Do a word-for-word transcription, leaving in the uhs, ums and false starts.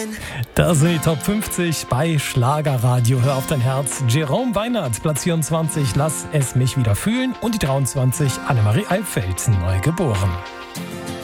Das sind die Top fünfzig bei Schlagerradio. Hör auf dein Herz. Jerome Weinert, Platz vierundzwanzig, Lass es mich wieder fühlen. Und die dreiundzwanzig, Annemarie Alfeld, neu geboren.